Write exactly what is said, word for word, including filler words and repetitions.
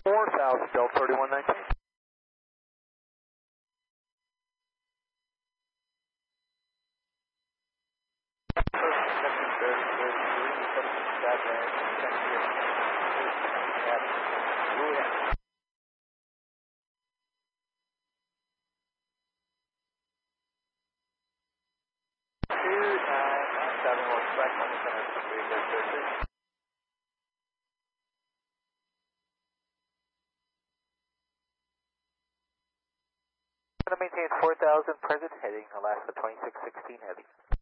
four thousand, Delta thirty-one nineteen. Going to maintain four thousand, present heading, Alaska twenty-six sixteen heavy.